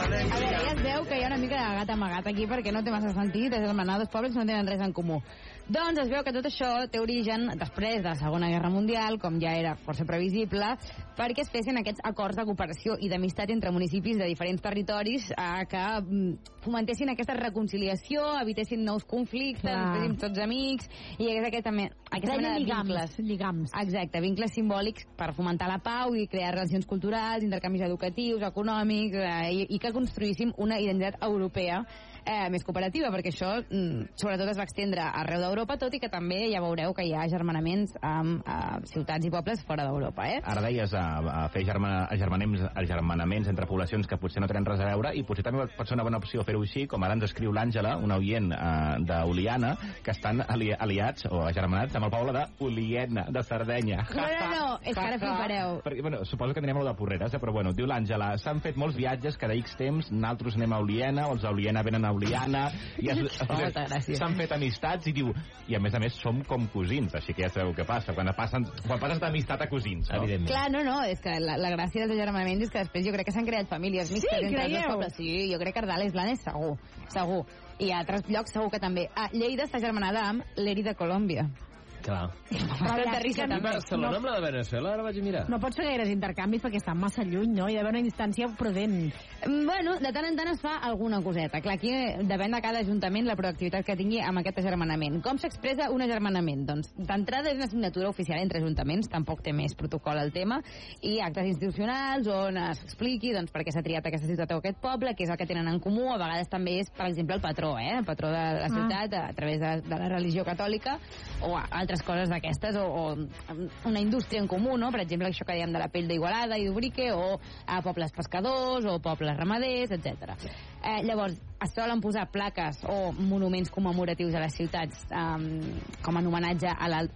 veure, ja es veu que hi ha una mica de gat amagat aquí perquè no té massa sentit, agermanar dos pobles no tenen res en comú. Doncs es veu que tot això té origen després de la Segona Guerra Mundial, com ja era força previsible, perquè es fessin aquests acords de cooperació i d'amistat entre municipis de diferents territoris que fomentessin aquesta reconciliació, evitessin nous conflictes, estiguéssim tots amics, i hi hagués aquesta mena de vincles. Lligams. Exacte, vincles simbòlics per fomentar la pau i crear relacions culturals, intercanvis educatius, econòmics, i que construïssim una identitat europea més cooperativa, perquè això sobretot es va estendre arreu d'Europa, tot i que també ja veureu que hi ha agermanaments amb ciutats i pobles fora d'Europa. Ara deies a fer agermanaments entre poblacions que potser no tenen res a veure, i potser també pot ser una bona opció fer-ho així, com ara ens escriu l'Àngela, una oient d'Oliana, que estan aliats o agermanats amb el poble d'Oliena, de Sardenya. No, és que ara flipareu. Perquè, bueno, suposo que anirem a lo de Porreres, però bueno, diu l'Àngela, s'han fet molts viatges cada X temps, nosaltres anem a Oliena, o els d'Oliena venen a Oliana, i s'han fet amistats, i diu, i a més som com cosins, així que ja sabeu què passa, quan passes d'amistat a cosins, no? Evidentment. Clar, no, és que la gràcia dels agermanaments és que després jo crec que s'han creat famílies mixtes entre els dos pobles. Sí, jo crec que Ardales Blanes segur. I a altres llocs segur que també. Lleida està agermanada amb l'Eri de Colòmbia. Clar. I Barcelona amb la de Venezuela, ara vaig a mirar. No pots fer gaires intercanvis perquè estan massa lluny, no? Hi ha d'haver una instància prudent. Bueno, de tant en tant es fa alguna coseta. Clar, aquí depèn de cada ajuntament la proactivitat que tingui amb aquest agermanament. Com s'expressa un agermanament? Doncs, d'entrada és una signatura oficial entre ajuntaments, tampoc té més protocol al tema, i actes institucionals on s'expliqui doncs, per què s'ha triat aquesta ciutat o aquest poble, què és el que tenen en comú. A vegades també és, per exemple, el patró, el patró de la ciutat, a través de la religió catòlica, o altres coses d'aquestes, o una indústria en comú, no? Per exemple, això que dèiem de la pell d'Igualada i d'Ubrique, o a pobles pescadors, o pobles ramaders, etc. Llavors, es solen posar plaques o monuments commemoratius a les ciutats com a homenatge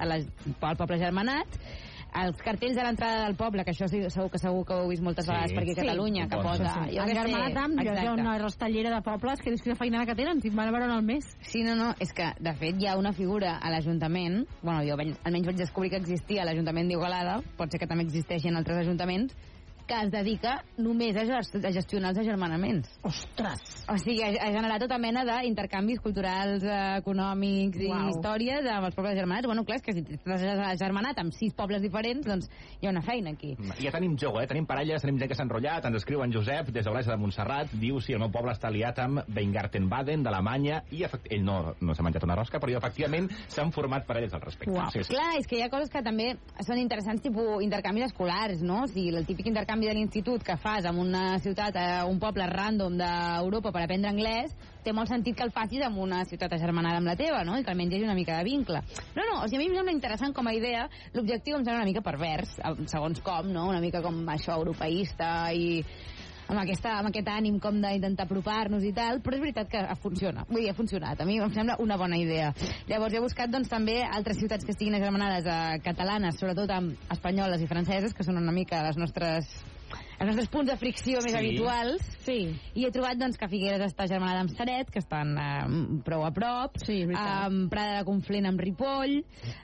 al poble germanat. Els cartells de l'entrada del poble, que això segur que ho heu vist moltes vegades per aquí a Catalunya, que posa... Germanat amb, hi ha una rostellera de pobles que dius que feinada que tenen, si van a veure al mes. Sí, no, és que, de fet, hi ha una figura a l'Ajuntament, bueno, jo almenys vaig descobrir que existia a l'Ajuntament d'Igualada, pot ser que també existeixi en altres ajuntaments, que es dedica només a gestionar els agermanaments. Ostres! O sigui, a generar tota mena d'intercanvis culturals, econòmics i històries amb els pobles agermanats. Bueno, clar, és que si estàs agermanat amb 6 pobles diferents, doncs hi ha una feina aquí. Ja tenim joc, tenim parelles, tenim gent que s'ha enrotllat, ens escriu en Josep, des d'Olesa de Montserrat, diu si el meu poble està aliat amb Weingarten-Baden, d'Alemanya, i ell no s'ha menjat una rosca, però efectivament s'han format parelles al respecte. Sí. Clar, és que hi ha coses que també són interessants, tipus intercanvis escolars, no? O sigui, el típic intercanvi de l'institut que fas en una ciutat, un poble random d'Europa per aprendre anglès, té molt sentit que el facis en una ciutat agermanada amb la teva, no? I que almenys hi hagi una mica de vincle. No, o sigui, a mi em sembla interessant com a idea. L'objectiu em sembla una mica pervers, segons com, no? Una mica com això europeista i amb aquest ànim com d'intentar apropar-nos i tal, però és veritat que funciona. Vull dir, ha funcionat. A mi em sembla una bona idea. Llavors he buscat doncs també altres ciutats que estiguin agermanades catalanes, sobretot amb espanyoles i franceses, que són una mica els nostres punts de fricció més habituals. Sí. I he trobat doncs, que Figueres està germanada amb Ceret, que estan prou a prop. Sí, Prada de Conflent amb Ripoll.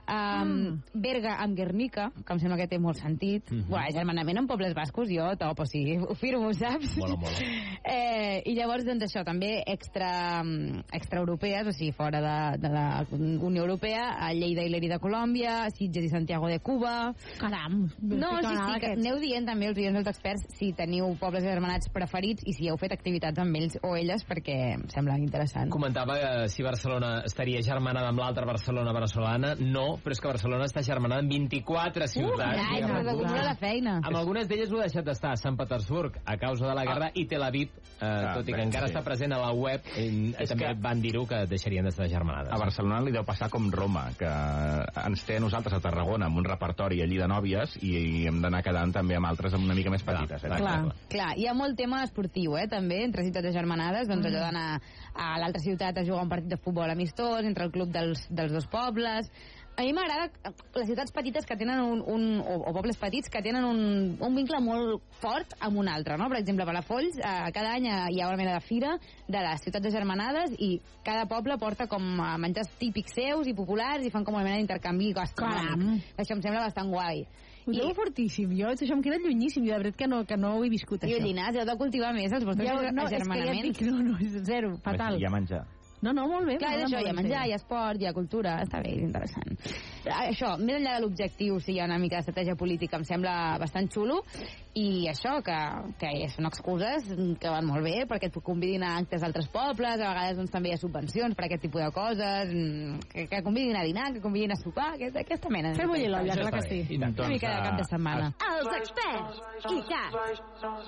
Berga amb Guernica, que em sembla que té molt sentit. Germanament amb pobles bascos, jo top, o sigui, ho firmo, saps? Mola. I llavors, doncs això, també extraeuropees, o sigui, fora de la Unió Europea, a Lleida i l'Eri de Colòmbia, a Sitges i Santiago de Cuba. Caram! No, sí, que aneu dient també els oients dels experts si teniu pobles agermanats preferits i si heu fet activitats amb ells o elles, perquè em sembla interessant. Comentava si Barcelona estaria germanada amb l'altra Barcelona venezolana. No, però és que Barcelona està germanada amb 24 ciutats. La feina. Amb algunes d'elles ho ha deixat d'estar. Sant Petersburg, a causa de la guerra, i Tel Aviv, tot i que encara està present a la web, també van dir-ho que deixarien d'estar germanades. A Barcelona li deu passar com Roma, que ens té a nosaltres a Tarragona amb un repertori allí de nòvies i hem d'anar quedant també amb altres amb una mica més petites. Clar, hi ha molt tema esportiu, també, entre ciutats agermanades, doncs allò d'anar a l'altra ciutat a jugar un partit de futbol amistós, entre el club dels dos pobles. A mi m'agrada les ciutats petites que tenen o pobles petits que tenen un vincle molt fort amb un altre, no? Per exemple, a Palafolls, cada any hi ha una mena de fira de les ciutats agermanades i cada poble porta com menjars típics seus i populars i fan com una mena d'intercanvi gastronòmic. Això em sembla bastant guai. Ho trobo fortíssim. Jo, això em queda llunyíssim. Jo, de veritat, que no ho he viscut, això. I Llinars, heu de cultivar més els vostres agermanaments. És que ja et dic, fatal. Hi ha menjar. No, molt bé. Clar, és això, hi ha menjar, hi ha esport, hi ha cultura, està bé, és interessant. Això, més enllà de l'objectiu, si hi ha una mica d'estratègia política, em sembla bastant xulo, i això, que són excuses que van molt bé, perquè et convidin a actes d'altres pobles, a vegades doncs, també hi ha subvencions per aquest tipus de coses, que convidin a dinar, que convidin a sopar, aquesta mena. Fer bullir l'olla, clar que sí. Una mica de cap de setmana. Els experts, i cap.